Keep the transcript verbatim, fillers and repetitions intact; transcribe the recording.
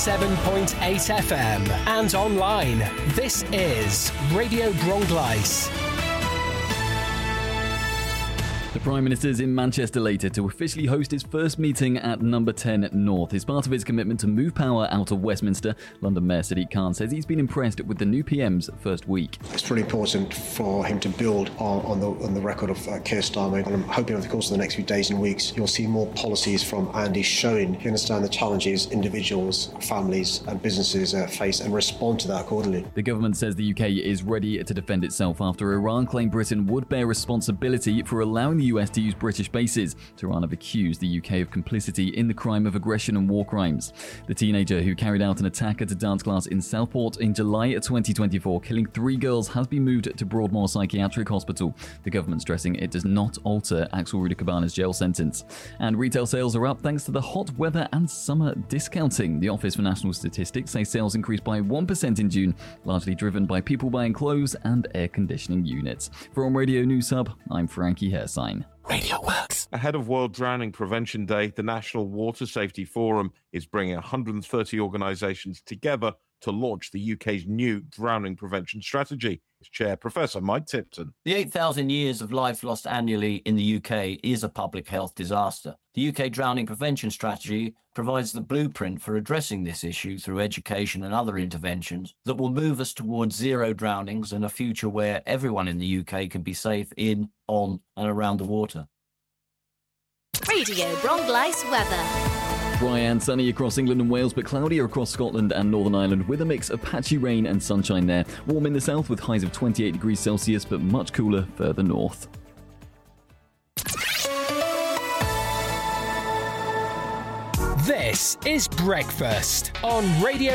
ninety-seven point eight F M and online. This is Radio Bronglais. The Prime Minister's in Manchester later to officially host his first meeting at Number ten North. As part of his commitment to move power out of Westminster, London Mayor Sadiq Khan says he's been impressed with the new P M's first week. It's really important for him to build on, on, the, on the record of uh, Keir Starmer, and I'm hoping over the course of the next few days and weeks you'll see more policies from Andy showing he understands the challenges individuals, families and businesses uh, face and respond to that accordingly. The government says the U K is ready to defend itself after Iran claimed Britain would bear responsibility for allowing the U S to use British bases. Tehran have accused the U K of complicity in the crime of aggression and war crimes. The teenager who carried out an attack at a dance class in Southport in July twenty twenty-four, killing three girls, has been moved to Broadmoor Psychiatric Hospital. The government stressing it does not alter Axel Rudikabana's jail sentence. And retail sales are up thanks to the hot weather and summer discounting. The Office for National Statistics say sales increased by one percent in June, largely driven by people buying clothes and air conditioning units. From Radio News Hub, I'm Frankie Hersign. Radio Works. Ahead of World Drowning Prevention Day, the National Water Safety Forum is bringing one hundred thirty organisations together to launch the U K's new drowning prevention strategy. Its chair, Professor Mike Tipton. The eight thousand years of life lost annually in the U K is a public health disaster. The U K Drowning Prevention Strategy provides the blueprint for addressing this issue through education and other interventions that will move us towards zero drownings and a future where everyone in the U K can be safe in, on and around the water. Radio Bronglais weather. Dry and sunny across England and Wales, but cloudier across Scotland and Northern Ireland with a mix of patchy rain and sunshine there. Warm in the south with highs of twenty-eight degrees Celsius, but much cooler further north. This is Breakfast on Radio